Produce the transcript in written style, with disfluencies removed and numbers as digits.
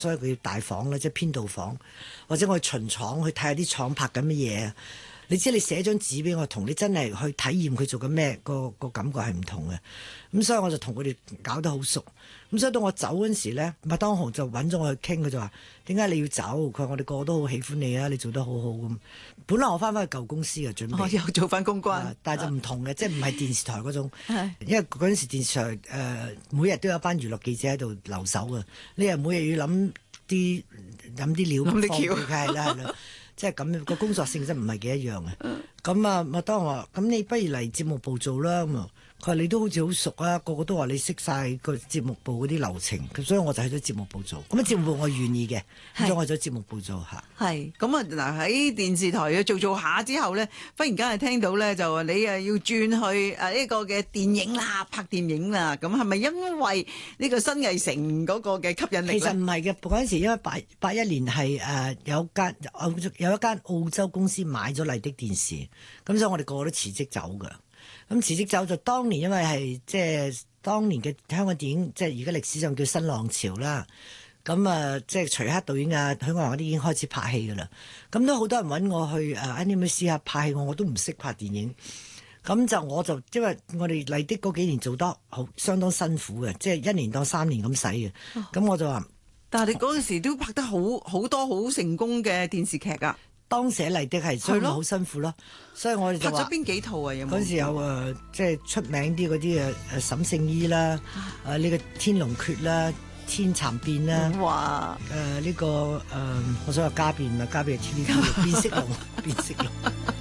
所以佢要大房啦，即係編導房，或者我去巡廠去睇下啲廠拍緊乜嘢。你知你寫張紙俾我，同你真係去體驗佢做緊咩，個感覺係唔同嘅。咁所以我就同佢哋搞得好熟。咁所以到我走嗰陣時咧，麥當雄就揾咗我去傾，佢就話：點解你要走？佢話我哋個個都好喜歡你啊，你做得好好咁。本來我翻返去舊公司嘅準備， 又做翻公關， 但係就唔同嘅，即係唔係電視台嗰種。因為嗰陣時電視台每日都有班娛樂記者喺度留守嘅，你又每日要諗啲料方佢係啦。即係咁個工作性質唔係幾一樣嘅。咁啊，麥當我話：咁你不如嚟節目部做啦。咁啊，佢話你都好似好熟啊，個個都話你識晒個節目部嗰啲流程。咁所以我就去咗節目部做。咁啊，節目部我願意嘅，所以我去咗節目部做嚇。 係咁啊！嗱，喺電視台做下之後咧，忽然間係聽到咧就話你要轉去呢個嘅電影啦，拍電影啦。咁係咪因為呢個新藝城嗰個嘅吸引力咧？ 其實唔係嘅，嗰陣時因為81年係有一間澳洲公司買咗麗的電視，咁所以我哋個個都辭職走㗎。咁辭職走就當年因為係即係當年嘅香港電影，即係而家歷史上叫新浪潮啦。咁啊，即係徐克導演啊、許鞍華嗰啲已經開始拍戲㗎啦。咁都好多人揾我去你咪試下拍戲，我都唔識拍電影。咁我就因為我哋麗的嗰幾年做得相當辛苦嘅，即係1年當3年咁使嘅。咁我就話， 但係你嗰陣時都拍得好多好成功嘅電視劇啊！ 當時麗的係所以好辛苦咯，所以我哋就話拍咗邊幾套啊？有冇？ 嗰陣時有即係出名啲嗰啲沈聖依啦，呢個天龍訣啦、天蠶變啦， 哇！ 呢個我想話家變啊，家變係 TVB 變色龍，變色龍。